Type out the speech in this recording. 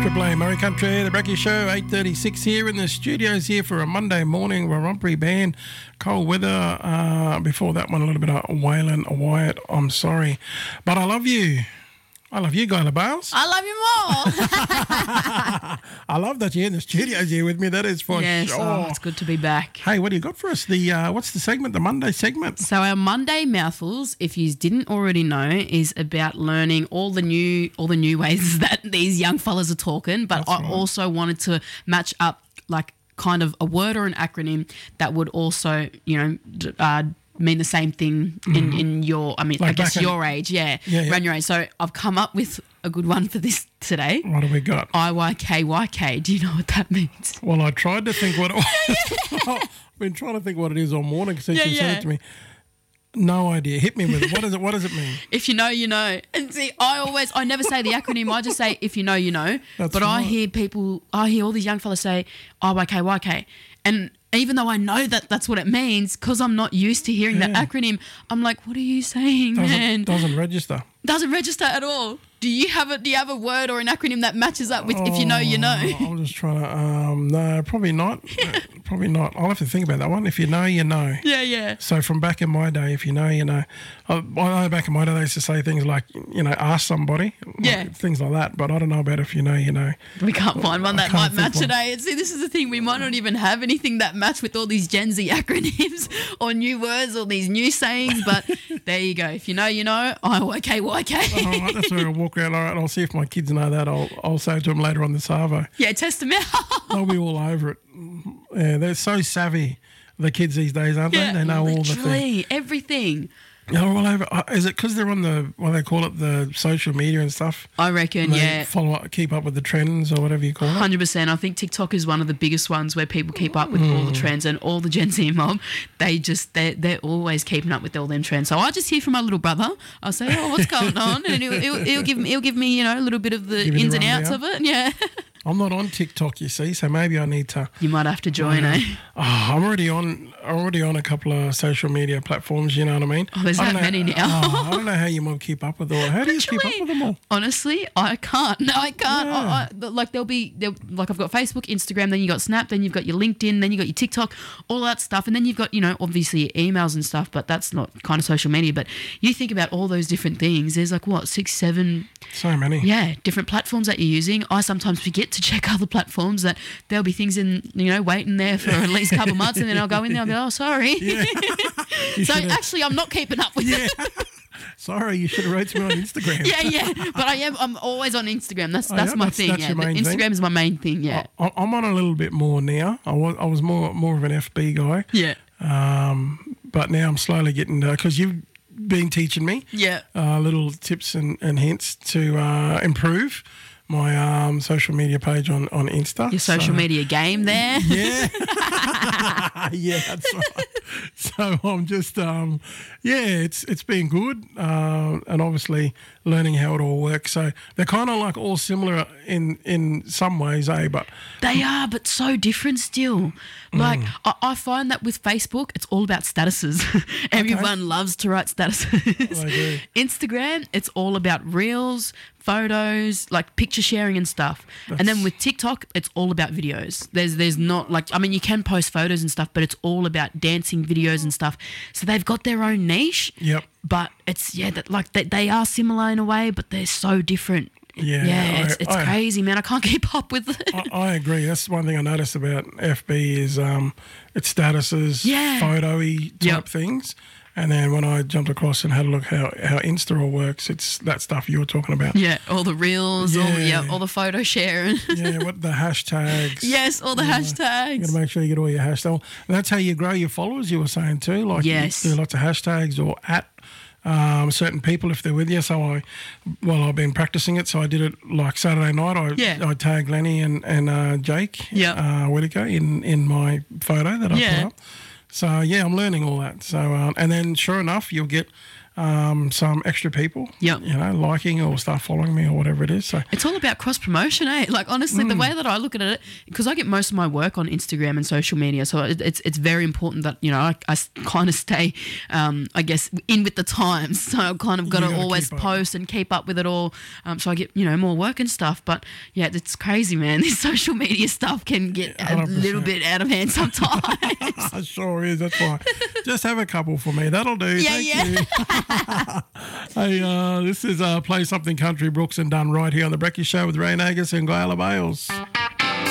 Triple A Murray Country, the Brecky Show, 8:36 here in the studios here for a Monday morning. Warrumpri Band, cold weather. Before that one, a little bit of Waylon Wyatt, I'm sorry. But I love you. I love you, Guyla Bales. I love you more. I love that you're in the studios here with me. That is for yes, sure. oh, it's good to be back. Hey, what do you got for us? The what's the segment? The Monday segment. So our Monday mouthfuls, if you didn't already know, is about learning all the new ways that these young fellas are talking. But That's I right. also wanted to match up like kind of a word or an acronym that would also, mean the same thing in your, Like I guess back in- your age, Yeah. around your age. So I've come up with a good one for this today. What have we got? IYKYK. Do you know what that means? Well, I tried to think what it was. I've been trying to think what it is all morning since you said it to me. No idea. Hit me with it. What is it? What does it mean? If you know, you know. And see, I never say the acronym. I just say, if you know, you know. That's but right. I hear all these young fellas say, IYKYK. And even though I know that that's what it means, because I'm not used to hearing that acronym, I'm like, what are you saying, man? Doesn't register. Doesn't register at all. Do you have a word or an acronym that matches up with if you know, you know? I'm just trying to. No, probably not. Probably not. I'll have to think about that one. If you know, you know. Yeah. So from back in my day, if you know, you know. I know back in my day they used to say things like, ask somebody. Yeah. Things like that. But I don't know about if you know, you know. We can't find one that can't might match think one. today. And see, this is the thing. We might not even have anything that match with all these Gen Z acronyms or new words or these new sayings. But there you go. If you know, you know. IYKYK. All right, that's where I'll walk around. All right, I'll see if my kids know that. I'll say it to them later on the Savo. Yeah, test them out. They'll be all over it. Yeah, they're so savvy, the kids these days, aren't they? They know all the things. literally everything. They're all over. Is it because they're on the, what they call it, the social media and stuff? I reckon, And they yeah. follow up, keep up with the trends or whatever you call it. 100%. I think TikTok is one of the biggest ones where people keep up with all the trends, and all the Gen Z mob, they're always keeping up with all them trends. So I just hear from my little brother. I'll say, oh, what's going on? And he'll give me, a little bit of the Give you ins the and outs of rundown. it. Yeah. I'm not on TikTok, you see, so maybe I need to. You might have to join, eh? Oh, I'm already on a couple of social media platforms. You know what I mean? Oh, there's I don't that know- many now. I don't know how you might keep up with all. How do you keep up with them all? Honestly, I can't. No, I can't. Yeah. Like like I've got Facebook, Instagram, then you got Snap, then you've got your LinkedIn, then you got your TikTok, all that stuff, and then you've got obviously your emails and stuff. But that's not kind of social media. But you think about all those different things. There's like what 6, 7, So many. different platforms that you're using. I sometimes forget to check other platforms that there'll be things in waiting there for at least a couple of months, and then I'll go in there and be sorry. Yeah. You So should've- actually, I'm not keeping up with it. Sorry, you should have wrote to me on Instagram. Yeah, but I'm always on Instagram. That's yeah, my that's- thing. that's your main thing? Instagram is my main thing. Yeah, I'm on a little bit more now. I was more of an FB guy. yeah, But now I'm slowly getting because you've been teaching me yeah. little tips and hints to improve my social media page on Insta. Your social media game there. Yeah. Yeah, that's right. So I'm just, it's been good, and obviously learning how it all works. So they're kind of like all similar in some ways, But They are, but so different still. Like, I find that with Facebook, it's all about statuses. Everyone loves to write statuses. They do. Instagram, it's all about reels, photos, like picture sharing and stuff. And then with TikTok, it's all about videos. There's not you can post photos and stuff, but it's all about dancing videos and stuff. So they've got their own niche. Yep. But it's they are similar in a way, but they're so different. Yeah, it's crazy, man. I can't keep up with it. I agree. That's one thing I noticed about FB is its statuses, photo-y type things. And then when I jumped across and had a look how Insta all works, it's that stuff you were talking about. Yeah, all the reels, all the photo sharing. Yeah, what the hashtags. Yes, all the You hashtags. got to make sure you get all your hashtags. And that's how you grow your followers, you were saying too. Like Yes. you do lots of hashtags or at certain people if they're with you. So I've been practicing it. So I did it like Saturday night. I tagged Lenny and Jake Whittaker in my photo that I put up. So, I'm learning all that. So, and then sure enough, you'll get some extra people, Yep. liking or start following me or whatever it is. So It's all about cross promotion, eh? Like honestly, the way that I look at it, because I get most of my work on Instagram and social media, so it's very important that I kind of stay, I guess, in with the times. So I've kind of got to always post and keep up with it all. So I get more work and stuff. But yeah, it's crazy, man. This social media stuff can get a 100%. little bit out of hand sometimes. It sure is. That's why. Just have a couple for me. That'll do. Yeah, Thank yeah. you. Hey, this is Play Something Country, Brooks and Dunn, right here on the Brecky Show with Ray Nagus and Guyla Bales.